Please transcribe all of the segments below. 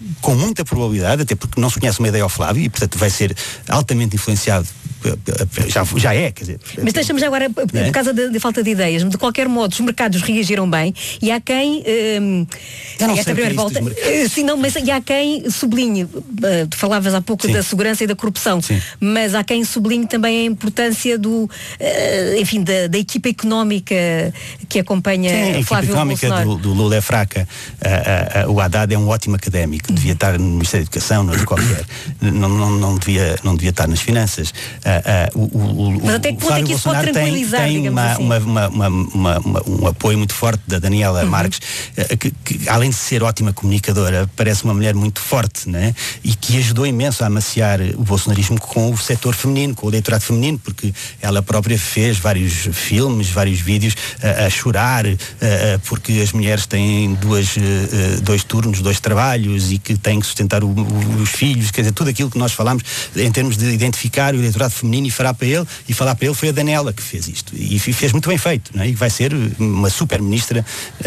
com muita probabilidade, até porque não se conhece uma ideia ao Flávio e, portanto, vai ser altamente influenciado, já é, quer dizer... Mas deixamos agora, por causa da falta de ideias, de qualquer modo, os mercados reagiram bem e há quem... esta primeira volta... Sim, não, mas há quem sublinhe, tu falavas há pouco da segurança e da corrupção, mas há quem sublinhe também a importância enfim, da equipa económica que acompanha Flávio Bolsonaro. A equipa económica do Lula é fraca. O Haddad é um ótimo académico, devia estar no Ministério da Educação, não qualquer. Não devia estar nas finanças. Mas até que ponto é que isso pode tranquilizar, digamos assim? Um apoio muito forte da Daniela Marques, que além de ser ótima comunicadora, parece uma mulher muito forte, né? E que ajudou imenso a amaciar o bolsonarismo com o setor feminino, com o eleitorado feminino, porque ela própria fez vários filmes, vários vídeos a chorar, porque as mulheres têm dois turnos, 2 trabalhos e que têm que sustentar os filhos, quer dizer, tudo aquilo que nós falamos em termos de identificar o eleitorado feminino e falar para ele foi a Daniela que fez isto e fez muito bem feito, não é? E vai ser uma super ministra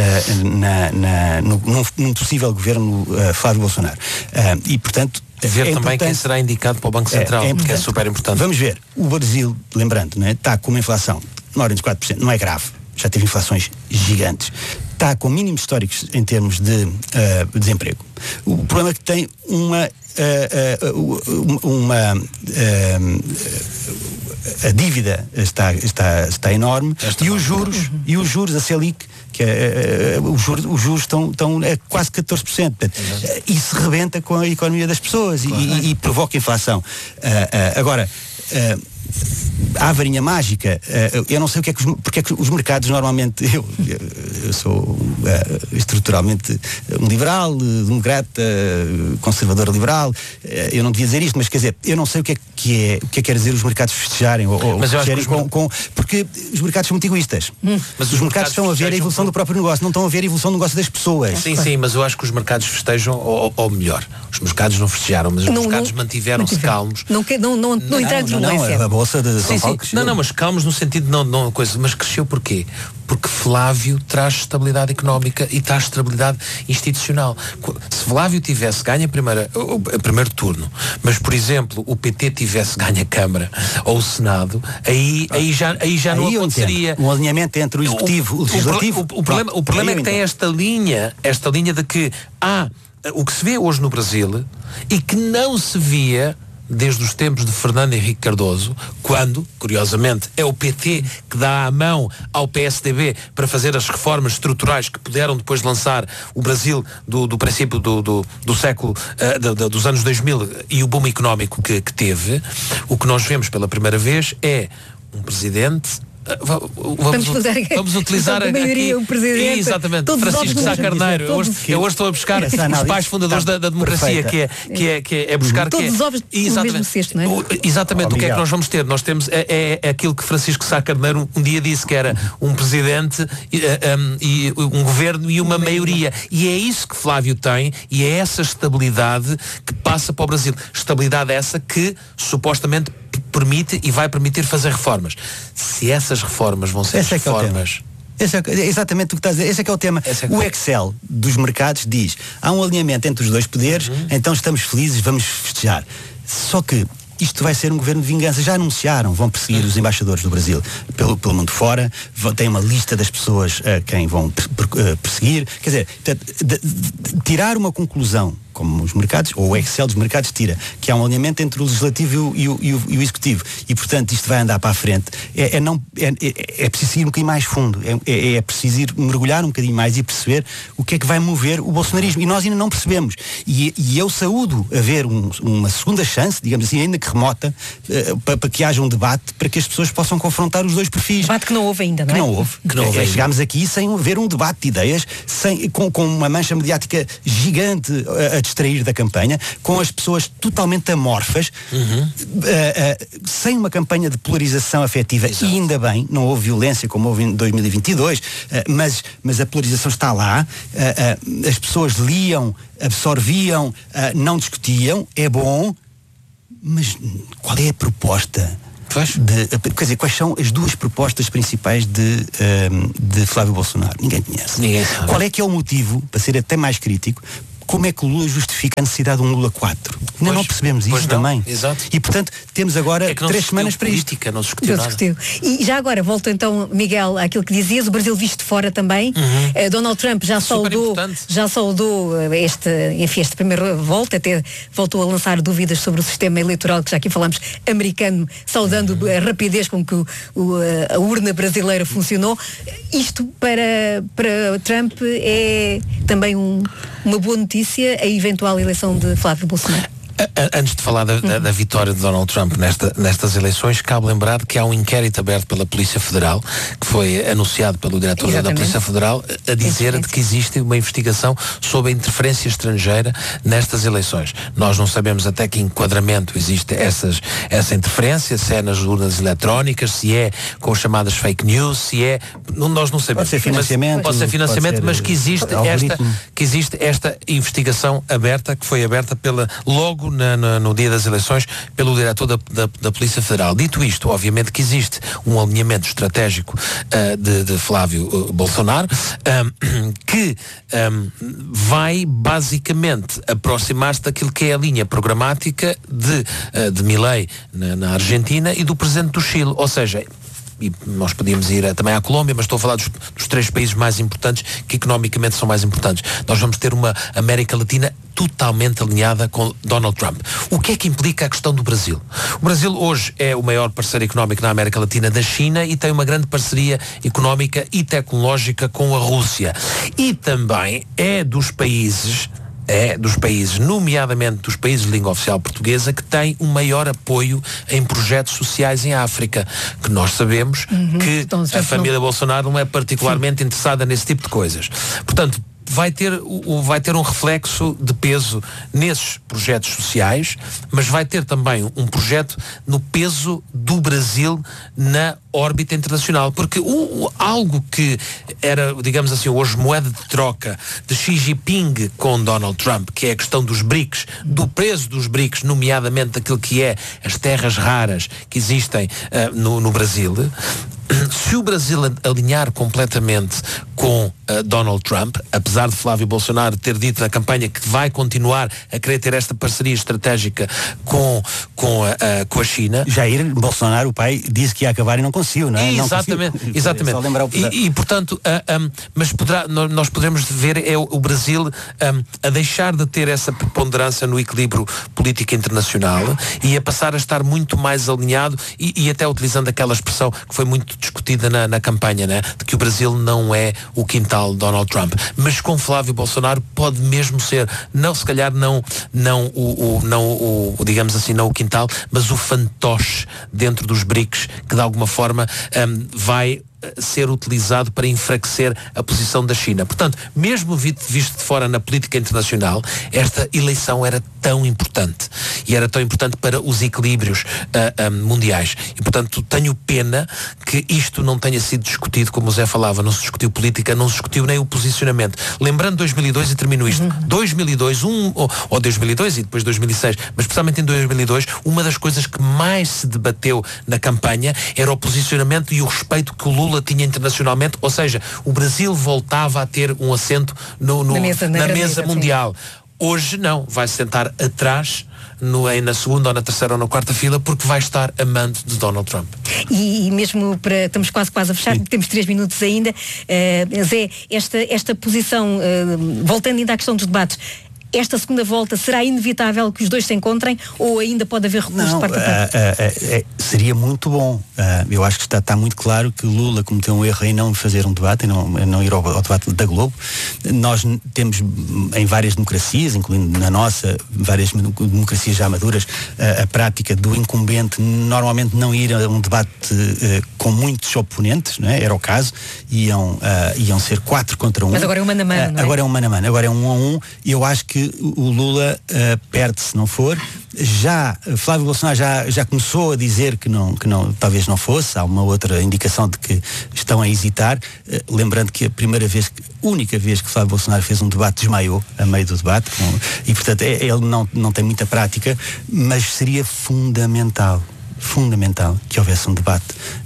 num possível governo Flávio Bolsonaro, e portanto ver também quem será indicado para o Banco Central, que é super importante. Vamos ver, o Brasil, lembrando, não é? Está com uma inflação na ordem dos 4%, não é grave, já teve inflações gigantes, está com mínimos históricos em termos de desemprego. O problema é que tem a dívida está enorme e os juros, a Selic, que os juros estão a quase 14%. Isso rebenta com a economia das pessoas e provoca inflação. Agora, a varinha mágica, eu não sei porque é que os mercados normalmente, eu sou estruturalmente um liberal, democrata, conservador liberal, eu não devia dizer isto, mas quer dizer, eu não sei o que quer dizer os mercados festejarem ou festejarem porque os mercados são muito egoístas. Mas os mercados estão a ver a evolução do próprio negócio, não estão a ver a evolução do negócio das pessoas. Sim, mas eu acho que os mercados festejam, ou melhor, os mercados não festejaram, mas os mercados mantiveram-se calmos. Não entramos no a Bolsa de São Paulo cresceu. Não, mas calmos no sentido não coisa, mas cresceu porquê? Porque Flávio traz estabilidade económica e traz estabilidade institucional. Se Flávio tivesse ganho o primeiro turno, mas por exemplo o PT tivesse ganho a Câmara ou o Senado, aí já não aconteceria um alinhamento entre o Executivo e o Legislativo. O problema é que tem esta linha de que o que se vê hoje no Brasil e que não se via desde os tempos de Fernando Henrique Cardoso, quando, curiosamente, é o PT que dá a mão ao PSDB para fazer as reformas estruturais que puderam depois lançar o Brasil do princípio do século, dos anos 2000 e o boom económico que teve. O que nós vemos pela primeira vez é um presidente... Vamos utilizar a maioria, o presidente, exatamente, Francisco Sá Carneiro. Eu hoje estou a buscar os pais fundadores da democracia, que é buscar todos os ovos no mesmo cesto, não é? Exatamente. O que é que nós vamos ter? Nós temos aquilo que Francisco Sá Carneiro um dia disse, que era um presidente e um governo e uma maioria, e é isso que Flávio tem, e é essa estabilidade que passa para o Brasil. Estabilidade essa que supostamente permite e vai permitir fazer reformas. Se essas reformas vão ser reformas... É exatamente o que estás a dizer. Esse é que é o tema. O Excel dos mercados diz, há um alinhamento entre os dois poderes, então estamos felizes, vamos festejar. Só que isto vai ser um governo de vingança. Já anunciaram, vão perseguir os embaixadores do Brasil pelo mundo fora, tem uma lista das pessoas a quem vão perseguir. Quer dizer, tirar uma conclusão, como os mercados, ou o Excel dos mercados tira, que há um alinhamento entre o Legislativo e o Executivo, e portanto isto vai andar para a frente, é preciso ir um bocadinho mais fundo, é preciso ir mergulhar um bocadinho mais e perceber o que é que vai mover o bolsonarismo, e nós ainda não percebemos, e eu saúdo haver uma segunda chance, digamos assim, ainda que remota, para que haja um debate, para que as pessoas possam confrontar os dois perfis. Debate que não houve ainda, não é? Que não houve. Chegámos aqui sem haver um debate de ideias, com uma mancha mediática gigante a distrair da campanha, com as pessoas totalmente amorfas, sem uma campanha de polarização afetiva. Exato. E ainda bem, não houve violência como houve em 2022, mas a polarização está lá, as pessoas liam, absorviam, não discutiam, é bom, mas qual é a proposta? Quer dizer, quais são as duas propostas principais de Flávio Bolsonaro? Ninguém conhece. Qual é que é o motivo, para ser até mais crítico, como é que o Lula justifica a necessidade de um Lula 4? Ainda não percebemos isso também. Exato. E, portanto, temos agora 3 semanas para isto. Não se discutiu nada. E já agora, volto então, Miguel, àquilo que dizias, o Brasil visto de fora também. Donald Trump já saudou esta primeira volta, até voltou a lançar dúvidas sobre o sistema eleitoral, que já aqui falamos, americano, saudando a rapidez com que a urna brasileira funcionou. Isto para Trump é também uma boa notícia, a eventual eleição de Flávio Bolsonaro. Antes de falar da vitória de Donald Trump nestas eleições, cabe lembrar que há um inquérito aberto pela Polícia Federal, que foi anunciado pelo diretor da Polícia Federal, a dizer de que existe uma investigação sobre a interferência estrangeira nestas eleições. Nós não sabemos até que enquadramento existe essa interferência, se é nas urnas eletrónicas, se é com as chamadas fake news, se é... nós não sabemos. Pode ser financiamento, mas que existe esta investigação aberta, que foi aberta logo no dia das eleições pelo diretor da Polícia Federal. Dito isto, obviamente que existe um alinhamento estratégico de Flávio Bolsonaro, que vai basicamente aproximar-se daquilo que é a linha programática de Milei na Argentina e do presidente do Chile. Ou seja, e nós podíamos ir também à Colômbia, mas estou a falar dos 3 países mais importantes, que economicamente são mais importantes. Nós vamos ter uma América Latina totalmente alinhada com Donald Trump. O que é que implica a questão do Brasil? O Brasil hoje é o maior parceiro económico na América Latina da China e tem uma grande parceria económica e tecnológica com a Rússia. E também é dos países, nomeadamente dos países de língua oficial portuguesa, que têm um maior apoio em projetos sociais em África, que nós sabemos que a família Bolsonaro não é particularmente interessada nesse tipo de coisas. Portanto, vai ter um reflexo de peso nesses projetos sociais, mas vai ter também um projeto no peso do Brasil na órbita internacional, porque algo que era, digamos assim, hoje moeda de troca de Xi Jinping com Donald Trump, que é a questão dos BRICS, do peso dos BRICS, nomeadamente daquilo que é as terras raras que existem no Brasil. Se o Brasil alinhar completamente com Donald Trump, apesar de Flávio Bolsonaro ter dito na campanha que vai continuar a querer ter esta parceria estratégica com a China. Jair Bolsonaro, o pai, disse que ia acabar e não conseguiu, não é? Exatamente. Só lembrar o e portanto, mas nós poderemos ver o Brasil a deixar de ter essa preponderância no equilíbrio político internacional e a passar a estar muito mais alinhado e até utilizando aquela expressão que foi muito discutida na campanha, né? De que o Brasil não é o quintal de Donald Trump, mas com Flávio Bolsonaro pode mesmo ser, se calhar não digamos assim, não o quintal, mas o fantoche dentro dos BRICS, que de alguma forma vai ser utilizado para enfraquecer a posição da China. Portanto, mesmo visto de fora na política internacional, esta eleição era tão importante. E era tão importante para os equilíbrios mundiais. E, portanto, tenho pena que isto não tenha sido discutido, como o Zé falava, não se discutiu política, não se discutiu nem o posicionamento. Lembrando 2002, e termino isto, 2002 ou 2002 e depois 2006, mas especialmente em 2002, uma das coisas que mais se debateu na campanha era o posicionamento e o respeito que o Lula tinha internacionalmente, ou seja, o Brasil voltava a ter um assento na mesa mundial. Hoje não, vai sentar atrás na segunda ou na terceira ou na quarta fila, porque vai estar amando de Donald Trump. E mesmo estamos quase a fechar, temos 3 minutos ainda, Zé, esta posição, voltando ainda à questão dos debates, esta segunda volta será inevitável que os dois se encontrem ou ainda pode haver recursos de parte a parte? Seria muito bom. Eu acho que está muito claro que Lula cometeu um erro em não fazer um debate, em não ir ao debate da Globo. Nós temos em várias democracias, incluindo na nossa, várias democracias já maduras, a prática do incumbente normalmente não ir a um debate com muitos oponentes, não é? Era o caso, iam ser 4 contra 1. Mas agora é um mano a mano, não é? Agora é um mano a mano, agora é 1 a 1, e eu acho que o Lula perde se não for. Flávio Bolsonaro já começou a dizer que talvez não fosse. Há uma outra indicação de que estão a hesitar, lembrando que a única vez que Flávio Bolsonaro fez um debate desmaiou a meio do debate, e portanto ele não tem muita prática, mas seria fundamental que houvesse um debate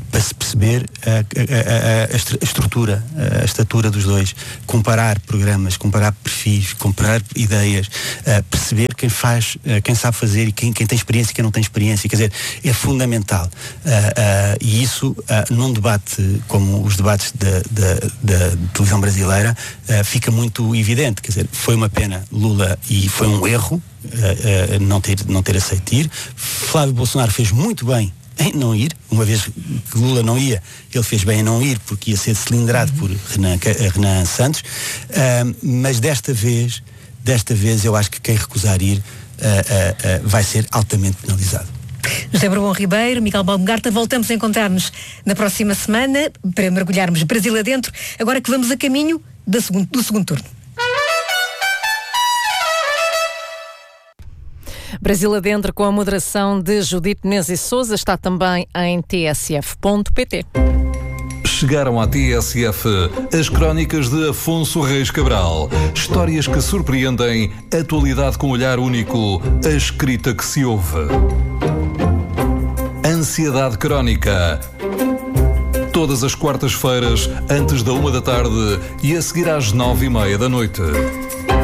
para se perceber a estrutura, a estatura dos dois, comparar programas, comparar perfis, comparar ideias, perceber quem faz, quem sabe fazer e quem tem experiência e quem não tem experiência. Quer dizer, é fundamental. E isso, num debate como os debates da televisão brasileira, fica muito evidente. Quer dizer, foi uma pena Lula e foi um erro não ter aceito ir. Flávio Bolsonaro fez muito bem em não ir, uma vez que Lula não ia, ele fez bem em não ir porque ia ser cilindrado por Renan Santos, mas desta vez eu acho que quem recusar ir vai ser altamente penalizado. José Bourbon Ribeiro, Miguel Baumgarta, voltamos a encontrar-nos na próxima semana para mergulharmos Brasil adentro, agora que vamos a caminho do segundo turno. Brasil Adentro, com a moderação de Judite Menezes e Sousa, está também em tsf.pt. Chegaram à TSF as crónicas de Afonso Reis Cabral. Histórias que surpreendem, atualidade com olhar único, a escrita que se ouve. Ansiedade Crónica. Todas as quartas-feiras, antes da 1 da tarde e a seguir às 9:30 da noite.